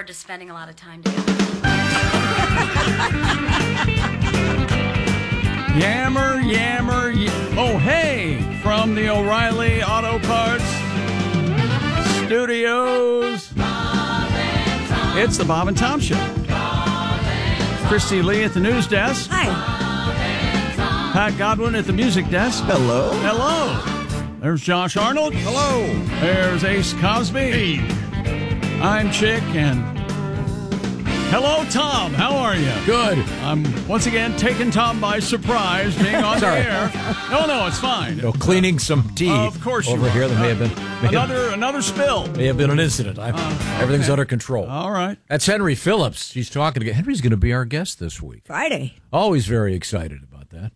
to spending a lot of time together. Oh, hey, from the O'Reilly Auto Parts Studios. It's the Bob and Tom Show. Christy Lee at the news desk. Hi. Pat Godwin at the music desk. Hello. Hello. There's Josh Arnold. Hello. There's Ace Cosby. Hey. I'm Chick, and hello, Tom. How are you? Good. I'm once again taking Tom by surprise, being on the air. No, it's fine. No, cleaning some tea. Of course, over you here. are. There may have been Another spill. May have been an incident. Everything's under control. All right. That's Henry Phillips. He's talking again. Henry's going to be our guest this week. Friday. Always very excited about that.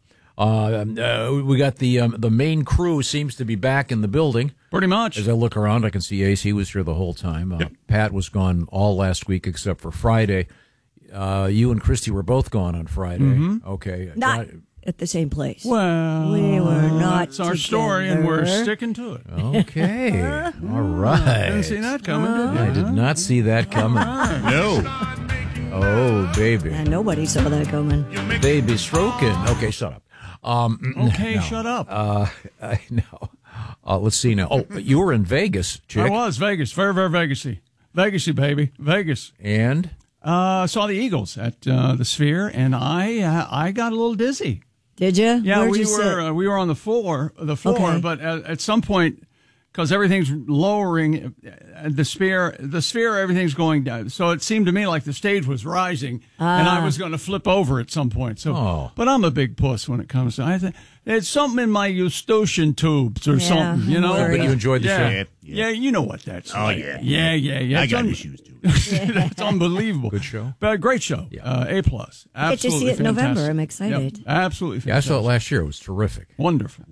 We got the main crew seems to be back in the building. Pretty much. As I look around, I can see Ace. He was here the whole time. Yep. Pat was gone all last week except for Friday. You and Christy were both gone on Friday. Mm-hmm. Okay. Not at the same place. Well, we were not that's our story, and we're together. sticking to it. Okay. All right. Didn't see that coming, did you? I did not see that coming. No. Oh, baby. And nobody saw that coming. Baby stroking. Okay, shut up. Okay, no. shut up. I know. Let's see now. Oh, you were in Vegas, Chick. I was Vegas, very, very Vegasy, baby, Vegas. And Saw the Eagles at the Sphere, and I got a little dizzy. Did you? Yeah, Where'd we you sit? were on the floor, Okay. but at some point, because everything's lowering, the sphere, everything's going down. So it seemed to me like the stage was rising, and I was going to flip over at some point. So, But I'm a big puss when it comes to. I think it's something in my Eustachian tubes or something, you know. But you enjoyed the show. Yeah, you know what that's like. Yeah. Yeah. I got issues too. That's unbelievable. Good show. But great show. Yeah. A plus. I get to see it in November. I'm excited. Yep, absolutely yeah, I fantastic. saw it last year. It was terrific. Wonderful.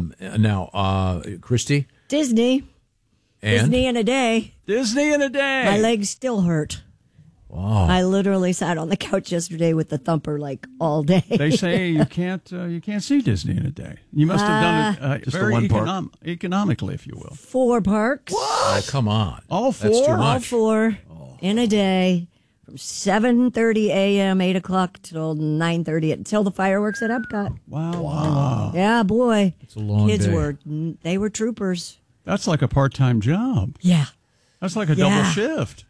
Now, Christy? Disney. And? Disney in a day. Disney in a day. My legs still hurt. Wow. I literally sat on the couch yesterday with the thumper like all day. They say you can't see Disney in a day. You must have done it Just very the one park. economically, if you will. 4 parks. Oh, come on. All That's too 4? All much. 4 in a day from 7:30 a.m., 8 o'clock till 9:30 until the fireworks at Epcot. Wow. Yeah, boy. It's a long Kids day. they were troopers. That's like a part-time job. Yeah. That's like a Yeah. double shift.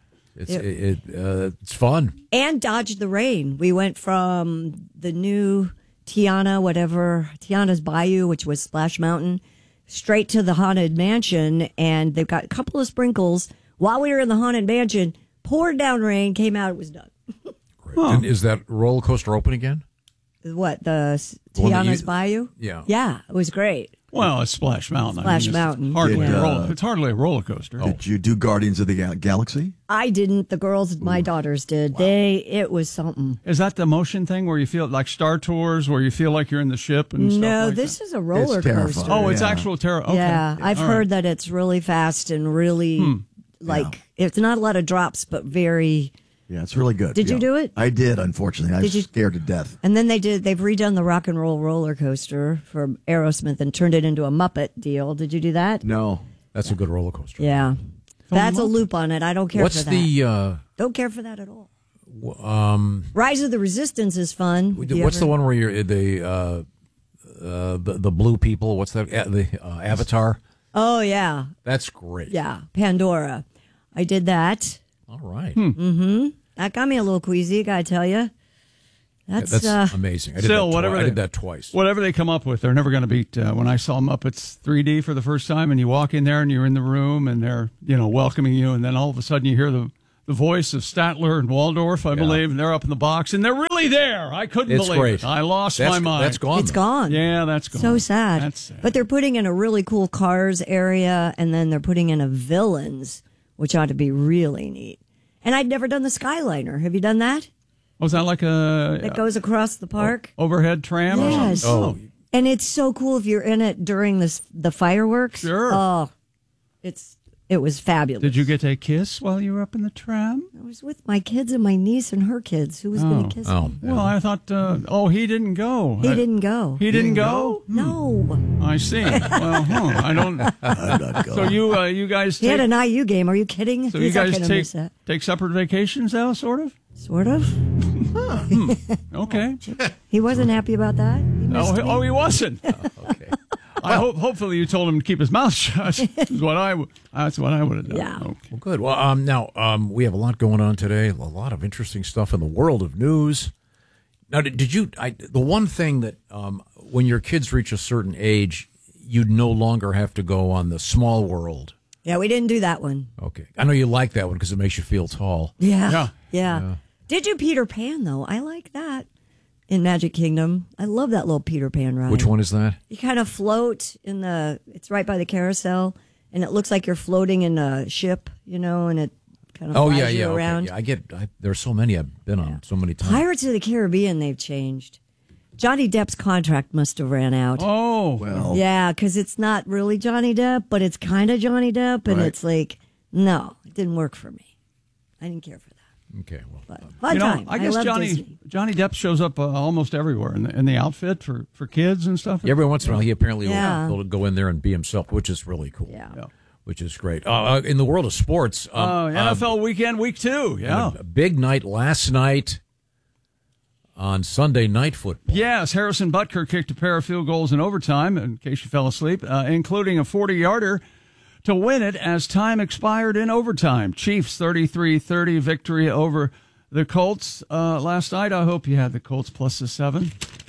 It's fun. And dodged the rain. We went from the new Tiana's Bayou, which was Splash Mountain, straight to the Haunted Mansion. And they've got a couple of sprinkles. While we were in the Haunted Mansion, poured down rain, came out, it was done. Great. And is that roller coaster open again? What, the one that Tiana's you- Bayou? Yeah. Yeah, it was great. Well, it's Splash Mountain. Splash it's Mountain. Hardly Yeah. it's hardly a roller coaster. Did you do Guardians of the Galaxy? I didn't. The girls, my daughters did. Wow. It was something. Is that the motion thing where you feel like Star Tours, where you feel like you're in the ship and stuff No, like this that? is a roller It's terrifying. coaster. Oh, it's Yeah. actual terror. Okay. Yeah, I've All heard right. that it's really fast and really it's not a lot of drops, but very. Yeah, it's really good. Did you do it? I did, unfortunately. I was Did you- scared to death. And then they've redone the rock and roll roller coaster for Aerosmith and turned it into a Muppet deal. Did you do that? No. That's a good roller coaster. Yeah. That's a loop on it. I don't care What's for that. the Don't care for that at all. Rise of the Resistance is fun. what's the one where you're the blue people? What's that? The Avatar. Oh, yeah. That's great. Yeah. Pandora. I did that. All right. That got me a little queasy, gotta tell you. That's amazing. I did, Still, I did that twice. Whatever they come up with, they're never going to beat. When I saw Muppets 3D for the first time, and you walk in there and you're in the room and they're welcoming you, and then all of a sudden you hear the voice of Statler and Waldorf, I believe, and they're up in the box and they're really there. I couldn't It's believe great. it. I lost my mind. That's gone. It's though. gone. Yeah, that's gone. So sad. That's sad. But they're putting in a really cool Cars area, and then they're putting in a Villains, which ought to be really neat. And I'd never done the Skyliner. Have you done that? Was that like That goes across the park? overhead tram or Yes. something? Oh, And it's so cool if you're in it during the fireworks. Sure. Oh, it's It was fabulous. Did you get a kiss while you were up in the tram? I was with my kids and my niece and her kids. Who was going to kiss me? Well, I thought, he didn't go. He didn't go. He didn't go? No. I see. Well, I don't. I'm not going. So you guys He had an IU game. Are you kidding? So He's you not guys gonna miss that. take separate vacations now, sort of? Sort of. Okay. He wasn't happy about that. He missed me. He wasn't. Okay. Hopefully you told him to keep his mouth shut. That's what I would have done. Yeah. Okay. Well, good. Well, now we have a lot going on today. A lot of interesting stuff in the world of news. Now, did you? The one thing that when your kids reach a certain age, you'd no longer have to go on the Small World. Yeah, we didn't do that one. Okay, I know you like that one because it makes you feel tall. Yeah. Did you Peter Pan, though? I like that in Magic Kingdom. I love that little Peter Pan ride. Which one is that? You kind of float it's right by the carousel, and it looks like you're floating in a ship, and it kind of flies you around. Okay. Yeah, there's so many I've been on so many times. Pirates of the Caribbean, they've changed. Johnny Depp's contract must have ran out. Oh. Well. Yeah, because it's not really Johnny Depp, but it's kind of Johnny Depp, and it's like, no, it didn't work for me. I didn't care for that. Okay, well, But fun time. I guess love Johnny Disney. Depp shows up almost everywhere in the outfit for kids and stuff. every once in a while he apparently Yeah. will go in there and be himself, which is really cool. Yeah. Which is great. In the world of sports, NFL weekend, week 2. Yeah. a big night last night on Sunday Night Football. Yes, Harrison Butker kicked a pair of field goals in overtime, in case you fell asleep, including a 40-yarder to win it as time expired in overtime. Chiefs 33-30 victory over the Colts last night. I hope you had the Colts plus the 7.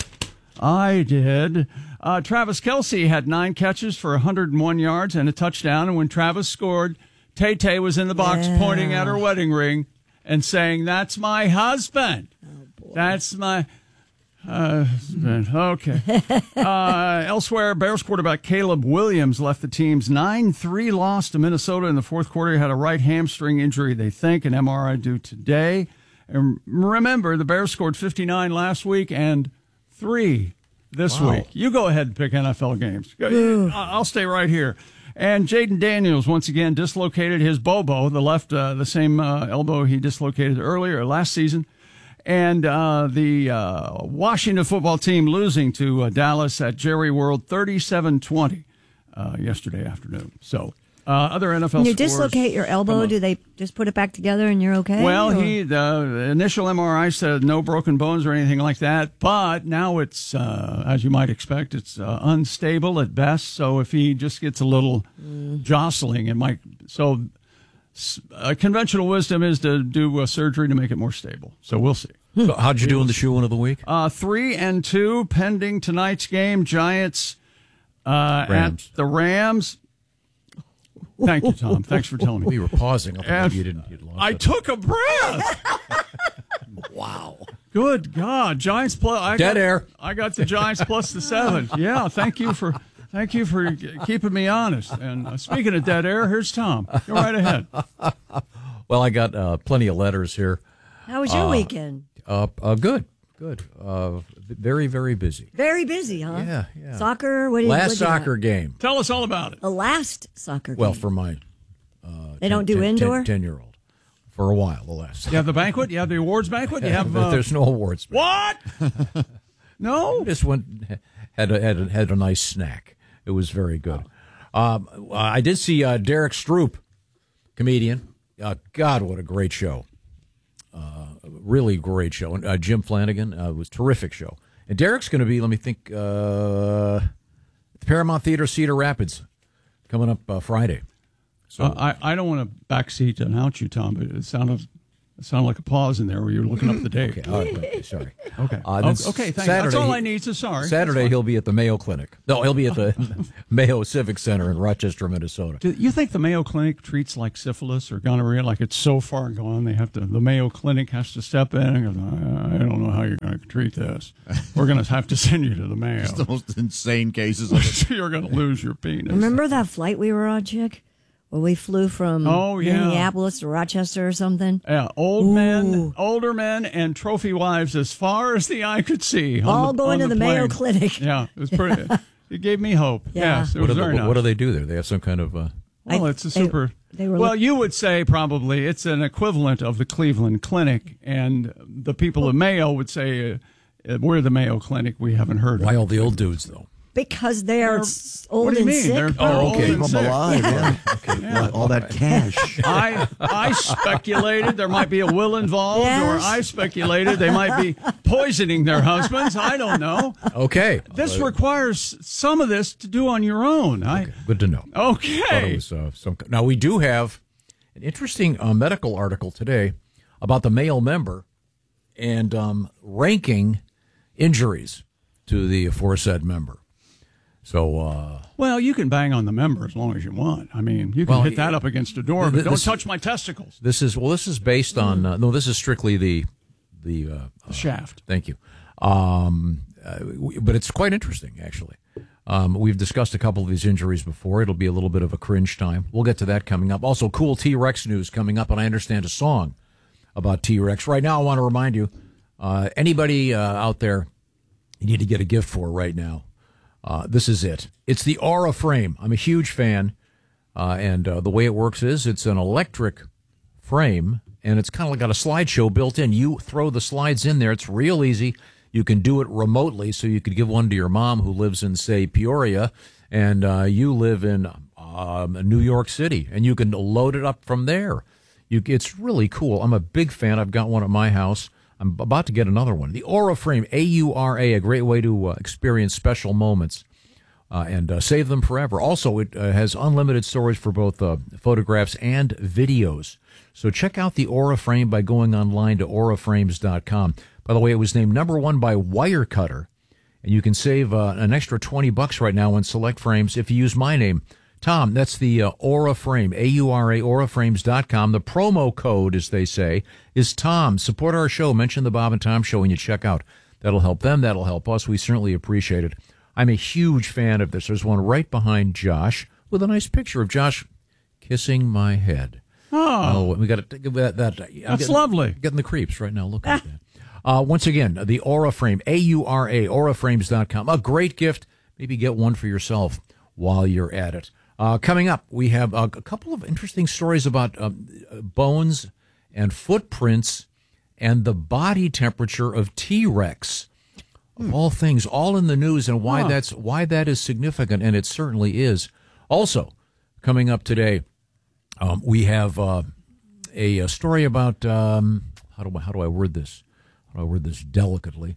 I did. Travis Kelce had 9 catches for 101 yards and a touchdown. And when Travis scored, Tay-Tay was in the box pointing at her wedding ring and saying, "That's my husband. That's my husband." Okay. Elsewhere, Bears quarterback Caleb Williams left the team's 9-3 loss to Minnesota in the fourth quarter. He had a right hamstring injury, they think, an MRI due today. And remember, the Bears scored 59 last week and 3 this week. You go ahead and pick NFL games. I'll stay right here. And Jaden Daniels once again dislocated his bobo, the same elbow he dislocated last season. And the Washington football team losing to Dallas at Jerry World 37-20 yesterday afternoon. So other NFL When you scores dislocate your elbow, do they just put it back together and you're okay? Well, the initial MRI said no broken bones or anything like that, but now it's, as you might expect, it's unstable at best. So if he just gets a little jostling, it might. So conventional wisdom is to do a surgery to make it more stable. So we'll see. So how'd you do in the shoe-in of the week? 3-2 pending tonight's game. Giants Rams. at the Rams. Thank you, Tom. Thanks for telling me. We were pausing. You'd lost I it. took a breath. Wow. Good God, Giants plus Dead air. I got the Giants plus the 7. Yeah, thank you for keeping me honest. And speaking of dead air, here's Tom. Go right ahead. Well, I got plenty of letters here. How was your weekend? Good. Very, very busy. Very busy, huh? Yeah. Soccer? What Last soccer game. Tell us all about it. The last soccer game. Well, for my they don't do indoor? 10-year-old. For a while, the last. You have the banquet? You have the awards banquet? You have There's no awards. What? No? Just went had a nice snack. It was very good. I did see Derek Stroop, comedian. God, what a great show. Really great show. And Jim Flanagan, it was a terrific show. And Derek's going to be, let me think, at the Paramount Theater, Cedar Rapids, coming up Friday. So I don't want to backseat to announce you, Tom, but it sounded like a pause in there where you were looking up the date. Okay, all right, okay, sorry. Okay. Okay, thanks. That's all I need, so sorry. Saturday, he'll be at the Mayo Clinic. No, he'll be at the Mayo Civic Center in Rochester, Minnesota. Do you think the Mayo Clinic treats like syphilis or gonorrhea, like it's so far gone the Mayo Clinic has to step in and go, I don't know how you're going to treat this. We're going to have to send you to the Mayo. It's the most insane cases of it. You're going to lose your penis. Remember that flight we were on, Chick? Well, we flew from Minneapolis to Rochester or something. Yeah, older men, and trophy wives as far as the eye could see. All going to the Mayo Clinic. Yeah, it was pretty. It gave me hope. Yeah. Yes, it was very nice. What do they do there? They have some kind of Well, it's a super. They were well, you would say probably it's an equivalent of the Cleveland Clinic, and the people of Mayo would say we're the Mayo Clinic. We haven't heard of Why it. all the old dudes, though? because they are old what do you and mean? sick. They're Oh, old okay. and Keep sick. them alive. Yeah. Okay. Yeah. All that cash. I speculated there might be a will involved, or Yes. I speculated they might be poisoning their husbands. I don't know. Okay. This requires some of this to do on your own. Good to know. Thought it Okay. was, now, we do have an interesting medical article today about the male member and ranking injuries to the aforesaid member. So, Well, you can bang on the member as long as you want. I mean, you can hit that up against a door, but don't touch my testicles. this is based on no. This is strictly the Shaft. Thank you. But it's quite interesting, actually. We've discussed a couple of these injuries before. It'll be a little bit of a cringe time. We'll get to that coming up. Also, cool T-Rex news coming up, and I understand a song about T-Rex. Right now, I want to remind you, anybody out there you need to get a gift for right now, this is it. It's the Aura Frame. I'm a huge fan, and the way it works is it's an electric frame, and it's kind of like got a slideshow built in. You throw the slides in there. It's real easy. You can do it remotely, so you could give one to your mom who lives in, say, Peoria, and you live in New York City, and you can load it up from there. It's really cool. I'm a big fan. I've got one at my house. I'm about to get another one. The Aura Frame, A-U-R-A, a great way to experience special moments and save them forever. Also, it has unlimited storage for both photographs and videos. So check out the Aura Frame by going online to auraframes.com. By the way, it was named #1 by Wirecutter, and you can save an extra $20 right now on select frames if you use my name, Tom. That's the Aura Frame, A-U-R-A, auraframes.com. The promo code, as they say, is Tom. Support our show. Mention the Bob and Tom Show when you check out. That'll help them. That'll help us. We certainly appreciate it. I'm a huge fan of this. There's one right behind Josh with a nice picture of Josh kissing my head. Oh, we got to that. That's lovely. Getting the creeps right now. Look at that. Once again, the Aura Frame, A-U-R-A, auraframes.com. A great gift. Maybe get one for yourself while you're at it. Coming up, we have a couple of interesting stories about bones and footprints and the body temperature of T-Rex. Of all things, all in the news, and why that is significant, and it certainly is. Also, coming up today, we have a story about how do I word this? How do I word this delicately?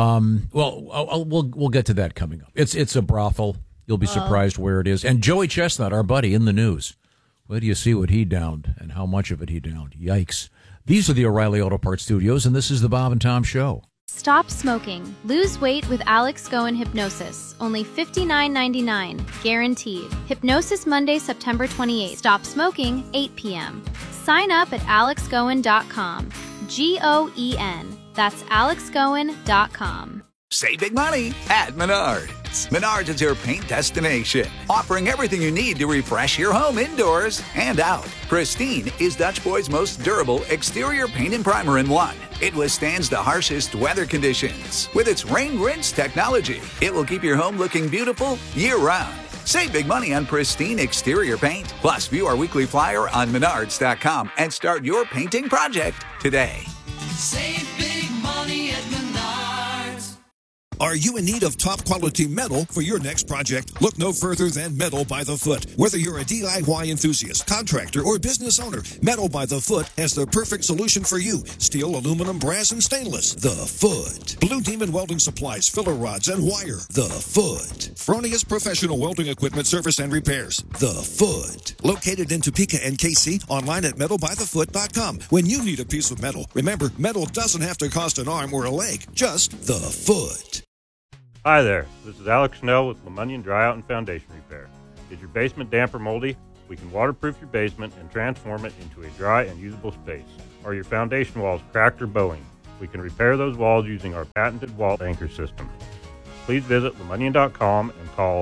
We'll get to that coming up. It's a brothel. You'll be surprised where it is. And Joey Chestnut, our buddy, in the news. Where do you see what he downed and how much of it he downed? Yikes. These are the O'Reilly Auto Parts Studios, and this is the Bob and Tom Show. Stop smoking. Lose weight with Alex Go and Hypnosis. Only $59.99. Guaranteed. Hypnosis Monday, September 28th. Stop smoking, 8 p.m. Sign up at alexgoen.com. G-O-E-N. That's alexgoen.com. Save big money at Menards. Menards is your paint destination, offering everything you need to refresh your home indoors and out. Pristine is Dutch Boy's most durable exterior paint and primer in one. It withstands the harshest weather conditions. With its rain rinse technology, it will keep your home looking beautiful year-round. Save big money on Pristine exterior paint. Plus, view our weekly flyer on Menards.com and start your painting project today. Save big money at Menards. Are you in need of top quality metal for your next project? Look no further than Metal by the Foot. Whether you're a DIY enthusiast, contractor, or business owner, Metal by the Foot has the perfect solution for you. Steel, aluminum, brass, and stainless. The Foot. Blue Demon Welding Supplies, filler rods, and wire. The Foot. Fronius Professional Welding Equipment Service and Repairs. The Foot. Located in Topeka and KC, online at metalbythefoot.com. When you need a piece of metal, remember, metal doesn't have to cost an arm or a leg, just the Foot. Hi there, this is Alex Snell with LeMonion Dry Out and Foundation Repair. Is your basement damp or moldy? We can waterproof your basement and transform it into a dry and usable space. Are your foundation walls cracked or bowing? We can repair those walls using our patented wall anchor system. Please visit LeMonion.com and call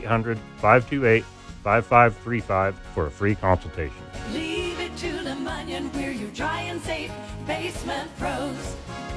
800-528-5535 for a free consultation. Leave it to LeMonion, we're your dry and safe basement pros.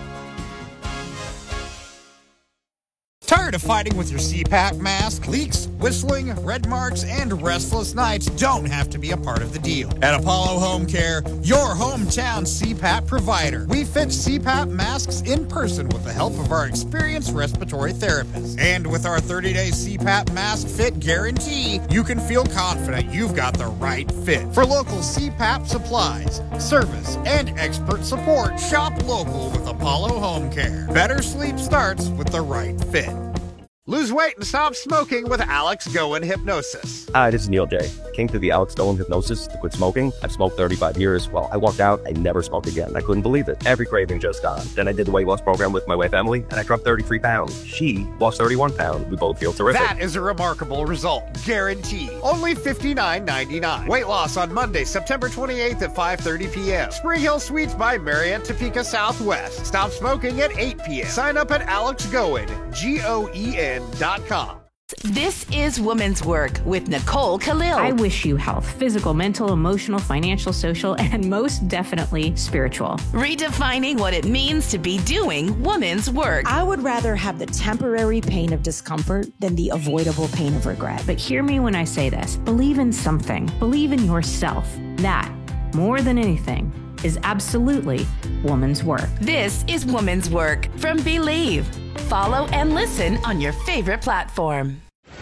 Tired of fighting with your CPAP mask? Leaks? Whistling, red marks, and restless nights don't have to be a part of the deal. At Apollo Home Care, your hometown CPAP provider, we fit CPAP masks in person with the help of our experienced respiratory therapists. And with our 30-day CPAP mask fit guarantee, you can feel confident you've got the right fit. For local CPAP supplies, service, and expert support, shop local with Apollo Home Care. Better sleep starts with the right fit. Lose weight and stop smoking with Alex Goen Hypnosis. Hi, this is Neil J. Came to the Alex Goen Hypnosis to quit smoking. I've smoked 35 years. Well, I walked out, I never smoked again. I couldn't believe it. Every craving just gone. Then I did the weight loss program with my wife, Emily, and I dropped 33 pounds. She lost 31 pounds. We both feel terrific. That is a remarkable result. Guaranteed. Only $59.99. Weight loss on Monday, September 28th at 5:30 p.m. Spring Hill Suites by Marriott, Topeka Southwest. Stop smoking at 8 p.m. Sign up at AlexGoen, GOEN.com. This is Woman's Work with Nicole Khalil. I wish you health, physical, mental, emotional, financial, social, and most definitely spiritual. Redefining what it means to be doing woman's work. I would rather have the temporary pain of discomfort than the avoidable pain of regret. But hear me when I say this. Believe in something. Believe in yourself. That, more than anything, is absolutely woman's work. This is Woman's Work from Believe. Follow and listen on your favorite platform.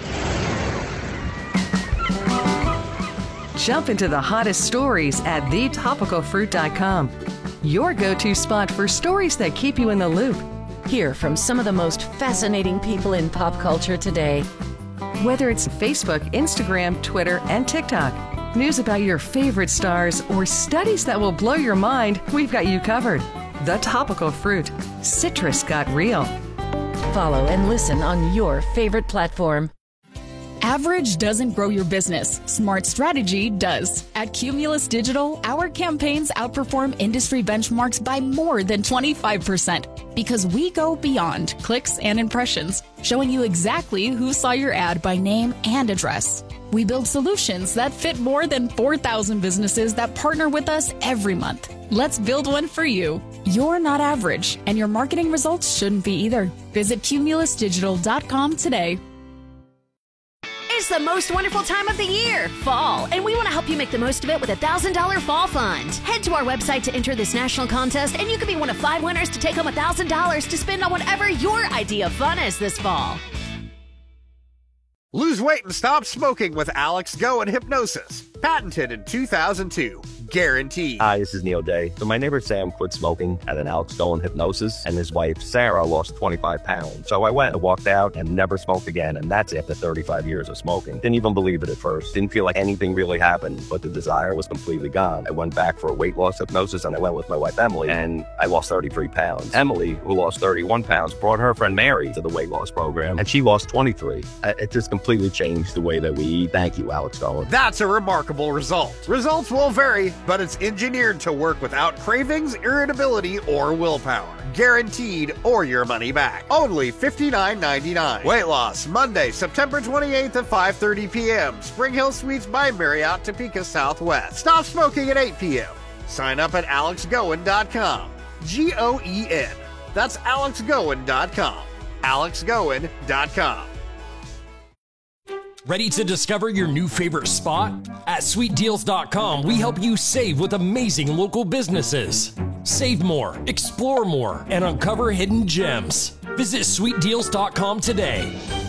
Jump into the hottest stories at thetopicalfruit.com. Your go-to spot for stories that keep you in the loop. Hear from some of the most fascinating people in pop culture today. Whether it's Facebook, Instagram, Twitter, and TikTok, news about your favorite stars, or studies that will blow your mind, we've got you covered. The Topical Fruit. Citrus got real. Follow and listen on your favorite platform. Average doesn't grow your business. Smart strategy does. At Cumulus Digital, our campaigns outperform industry benchmarks by more than 25% because we go beyond clicks and impressions, showing you exactly who saw your ad by name and address. We build solutions that fit more than 4,000 businesses that partner with us every month. Let's build one for you. You're not average, and your marketing results shouldn't be either. Visit cumulusdigital.com today. It's the most wonderful time of the year, fall, and we want to help you make the most of it with a $1,000 fall fund. Head to our website to enter this national contest, and you could be one of 5 winners to take home $1,000 to spend on whatever your idea of fun is this fall. Lose weight and stop smoking with Alex Goen Hypnosis. Patented in 2002. Guaranteed. Hi, this is Neil Day. So my neighbor Sam quit smoking at an Alex Goen Hypnosis, and his wife Sarah lost 25 pounds. So I went and walked out and never smoked again, and that's after 35 years of smoking. Didn't even believe it at first. Didn't feel like anything really happened, but the desire was completely gone. I went back for a weight loss hypnosis, and I went with my wife Emily, and I lost 33 pounds. Emily, who lost 31 pounds, brought her friend Mary to the weight loss program, and she lost 23. It just completely changed the way that we eat. Thank you, Alex Goen. That's a remarkable result. Results will vary, but it's engineered to work without cravings, irritability, or willpower. Guaranteed or your money back. Only $59.99. Weight loss, Monday, September 28th at 5:30 p.m. Spring Hill Suites by Marriott, Topeka Southwest. Stop smoking at 8 p.m. Sign up at AlexGoen.com. GOEN. That's AlexGoen.com. AlexGoen.com. Ready to discover your new favorite spot? At SweetDeals.com, we help you save with amazing local businesses. Save more, explore more, and uncover hidden gems. Visit SweetDeals.com today.